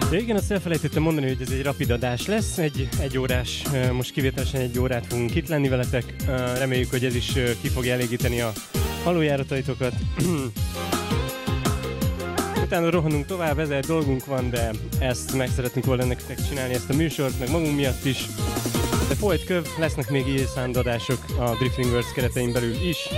Igen, azt elfelejtettem mondani, hogy ez egy rapid adás lesz, egy órás, most kivételesen egy órát fogunk itt lenni veletek. Reméljük, hogy ez is ki fogja elégíteni a halójárataitokat. Utána rohanunk tovább, 1000 dolgunk van, de ezt meg szeretnénk volna nektek csinálni, ezt a műsort, meg magunk miatt is. De folyt köv, lesznek még ilyen szándadások a Drifting Worlds keretein belül is.